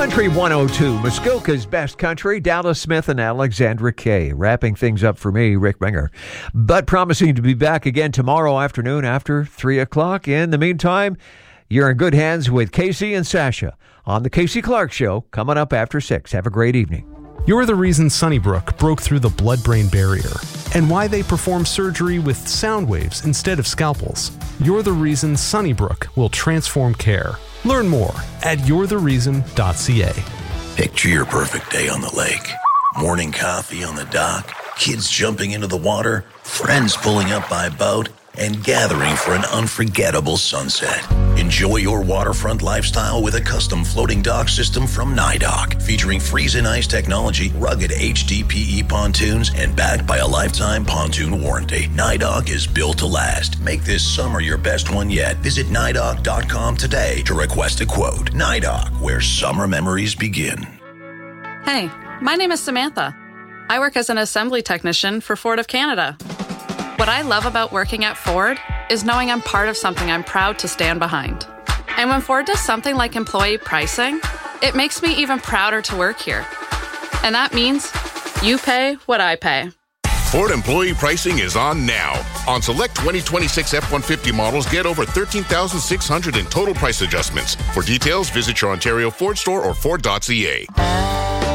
Country 102, Muskoka's best country, Dallas Smith and Alexandra Kay. Wrapping things up for me, Rick Menger. But promising to be back again tomorrow afternoon after 3 o'clock. In the meantime, you're in good hands with Casey and Sasha on The Casey Clark Show, coming up after 6. Have a great evening. You're the reason Sunnybrook broke through the blood-brain barrier and why they perform surgery with sound waves instead of scalpels. You're the reason Sunnybrook will transform care. Learn more at you'rethereason.ca. Picture your perfect day on the lake. Morning coffee on the dock, kids jumping into the water, friends pulling up by boat, and gathering for an unforgettable sunset. Enjoy your waterfront lifestyle with a custom floating dock system from NYDOC, featuring freeze and ice technology, rugged HDPE pontoons, and backed by a lifetime pontoon warranty. NYDOC is built to last. Make this summer your best one yet. Visit NYDOC.com today to request a quote. NYDOC, where summer memories begin. Hey, my name is Samantha. I work as an assembly technician for Ford of Canada. What I love about working at Ford is knowing I'm part of something I'm proud to stand behind. And when Ford does something like employee pricing, it makes me even prouder to work here. And that means you pay what I pay. Ford employee pricing is on now. On select 2026 F-150 models, get over $13,600 in total price adjustments. For details, visit your Ontario Ford store or Ford.ca.